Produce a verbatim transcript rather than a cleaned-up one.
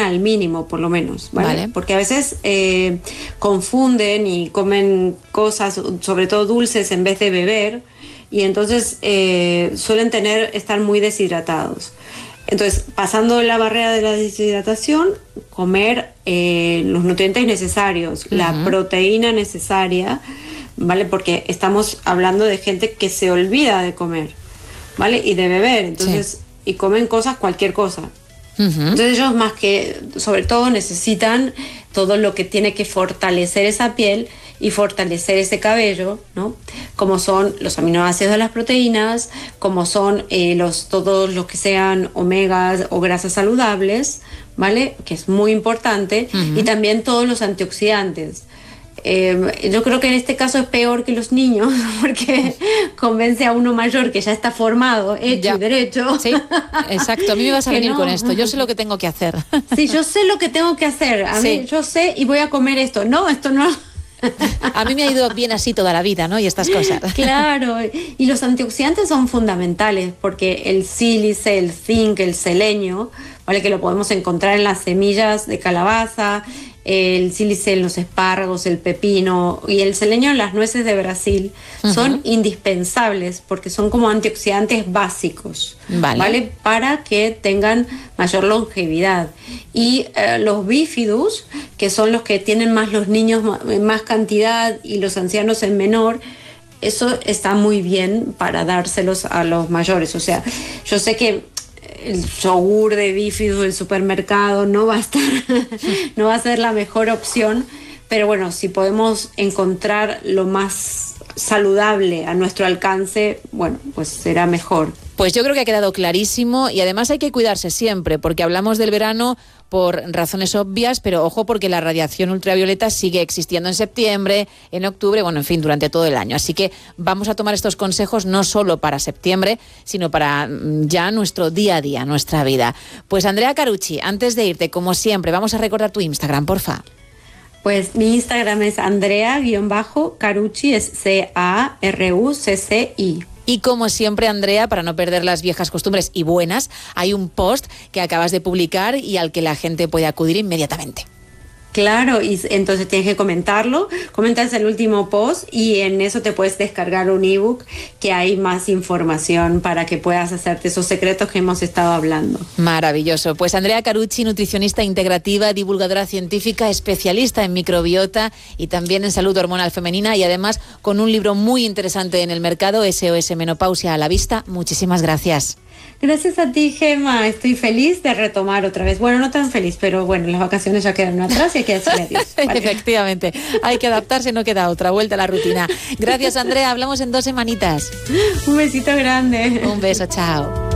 al mínimo, por lo menos, ¿vale? Vale. Porque a veces eh, confunden y comen cosas, sobre todo dulces, en vez de beber, y entonces eh, suelen tener, estar muy deshidratados. Entonces, pasando la barrera de la deshidratación, comer eh, los nutrientes necesarios, uh-huh. la proteína necesaria, ¿vale? Porque estamos hablando de gente que se olvida de comer, ¿vale? Y de beber, entonces, sí. y comen cosas, cualquier cosa. Uh-huh. Entonces ellos más que, sobre todo, necesitan todo lo que tiene que fortalecer esa piel y fortalecer ese cabello, ¿no? Como son los aminoácidos de las proteínas, como son eh, los, todos los que sean omegas o grasas saludables, ¿vale? Que es muy importante, uh-huh. y también todos los antioxidantes. Eh, yo creo que en este caso es peor que los niños, porque convence a uno mayor que ya está formado, hecho ya. y derecho. Sí, exacto. A mí me vas a venir no. con esto. Yo sé lo que tengo que hacer. Sí, yo sé lo que tengo que hacer. A sí. mí, yo sé y voy a comer esto. No, esto no. A mí me ha ido bien así toda la vida, ¿no? Y estas cosas. Claro, y los antioxidantes son fundamentales porque el sílice, el zinc, el selenio, ¿vale? Que lo podemos encontrar en las semillas de calabaza, el sílice en los espárragos, el pepino y el selenio en las nueces de Brasil, uh-huh. son indispensables porque son como antioxidantes básicos, vale, ¿vale? Para que tengan mayor longevidad. Y eh, los bífidus, que son los que tienen más los niños en más cantidad y los ancianos en menor, eso está muy bien para dárselos a los mayores. O sea, yo sé que el yogur de bífido del supermercado no va a estar, no va a ser la mejor opción, pero bueno, si podemos encontrar lo más saludable a nuestro alcance, bueno, pues será mejor. Pues yo creo que ha quedado clarísimo y además hay que cuidarse siempre, porque hablamos del verano por razones obvias, pero ojo porque la radiación ultravioleta sigue existiendo en septiembre, en octubre, bueno, en fin, durante todo el año. Así que vamos a tomar estos consejos no solo para septiembre, sino para ya nuestro día a día, nuestra vida. Pues Andrea Carucci, antes de irte, como siempre, vamos a recordar tu Instagram, porfa. Pues mi Instagram es Andrea-Carucci, es C A R U C C I. Y como siempre, Andrea, para no perder las viejas costumbres y buenas, hay un post que acabas de publicar y al que la gente puede acudir inmediatamente. Claro, y entonces tienes que comentarlo, comentas el último post y en eso te puedes descargar un ebook que hay más información para que puedas hacerte esos secretos que hemos estado hablando. Maravilloso. Pues Andrea Carucci, nutricionista integrativa, divulgadora científica, especialista en microbiota y también en salud hormonal femenina y además con un libro muy interesante en el mercado, S O S Menopausia a la vista. Muchísimas gracias. Gracias a ti, Gemma. Estoy feliz de retomar otra vez. Bueno, no tan feliz, pero bueno, las vacaciones ya quedaron atrás y hay que decirle adiós. Vale. Efectivamente. Hay que adaptarse, no queda otra. Vuelta a la rutina. Gracias, Andrea. Hablamos en dos semanitas. Un besito grande. Un beso, chao.